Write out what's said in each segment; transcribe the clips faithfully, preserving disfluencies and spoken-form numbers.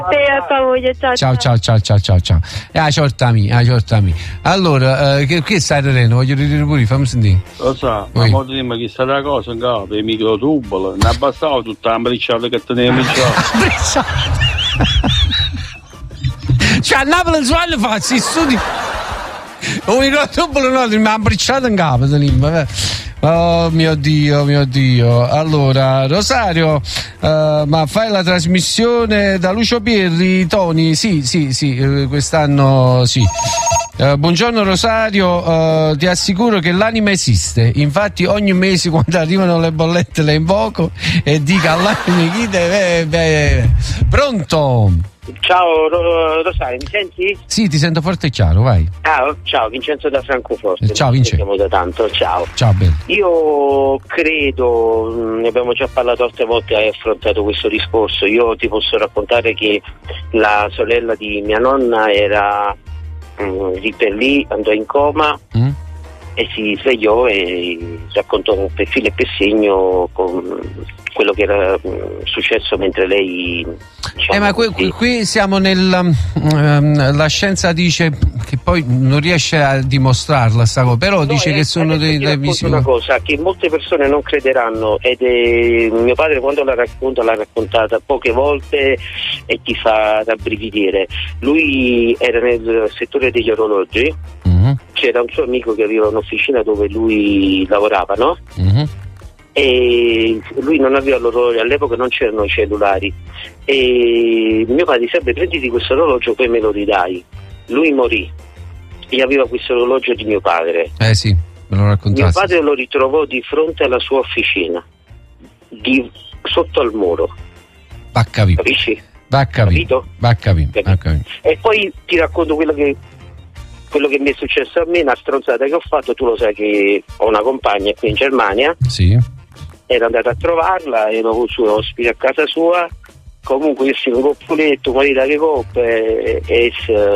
E a tua moglie, ciao ciao ciao ciao ciao ciao ciao e a ciorta mia, a ciorta mia. Allora eh, che, che stai Reno, voglio ridere pure, fammi sentire. Lo so, ma mo ti dico che sta la cosa in capo, per i microtuboli, non bastava tutta la briciata che tenevo in gioco. Cioè a Napoli non suole faccio studi un microtubolo no, mi ha briciato in capo. Oh mio Dio, mio Dio. Allora, Rosario, uh, ma fai la trasmissione da Lucio Pierri, Tony? Sì, sì, sì, uh, quest'anno sì. Uh, buongiorno Rosario, uh, ti assicuro che l'anima esiste, infatti ogni mese quando arrivano le bollette le invoco e dico all'anima chi deve... Beh, pronto? Ciao Ro- Rosario, mi senti? Sì, ti sento forte e chiaro, vai. Ah, ciao, Vincenzo da Francoforte. Ciao Vincenzo. Siamo da tanto, ciao. Ciao, bello. Io credo, ne abbiamo già parlato altre volte, hai affrontato questo discorso. Io ti posso raccontare che la sorella di mia nonna era mh, lì per lì, andò in coma mm. e si svegliò e raccontò per filo e per segno con quello che era mh, successo mentre lei diciamo, eh ma qui, qui, qui siamo nel um, la scienza dice che poi non riesce a dimostrarla sta cosa, però no, dice eh, che sono dei, dei visioni. Una cosa che molte persone non crederanno ed è mio padre quando la racconta l'ha raccontata poche volte e ti fa rabbrividire. Lui era nel settore degli orologi, mm-hmm. c'era un suo amico che aveva un'officina dove lui lavorava, no? Mm-hmm. E lui non aveva l'orologio, all'epoca non c'erano i cellulari e mio padre disse prenditi questo orologio poi me lo ridai. Lui morì e aveva questo orologio di mio padre. Eh sì, me lo raccontassi. Mio padre lo ritrovò di fronte alla sua officina di, sotto al muro. Va capito. Capisci? Va capito. Va capito. E poi ti racconto quello che quello che mi è successo a me, una stronzata che ho fatto. Tu lo sai che ho una compagna qui in Germania. Sì. Ero andata a trovarla, ero su ospite a casa sua, comunque io sono un coppoletto, morita che coppe e,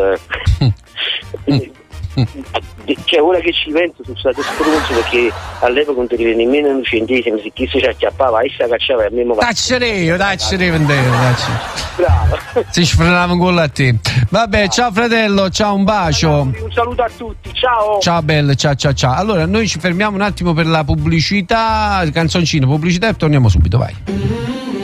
e cioè ora che ci penso sono stato spronzo perché all'epoca non ti arriva nemmeno un centesimo, se chi si ci acchiappava e si cacciava e a me mi va taccereo, taccereo bravo, si sfrenava un gol a te. Vabbè, ciao fratello, ciao, un bacio, un saluto a tutti, ciao ciao bello, ciao ciao ciao. Allora noi ci fermiamo un attimo per la pubblicità, canzoncino, pubblicità e torniamo subito, vai.